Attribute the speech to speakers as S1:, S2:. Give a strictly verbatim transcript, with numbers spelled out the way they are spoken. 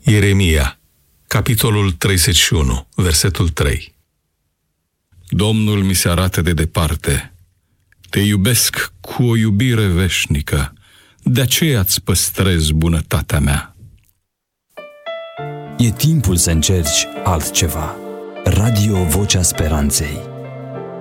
S1: Ieremia, capitolul treizeci și unu, versetul trei. Domnul mi se arată de departe. Te iubesc cu o iubire veșnică, de aceea îți păstrez bunătatea mea.
S2: E timpul să încerci altceva. Radio Vocea Speranței.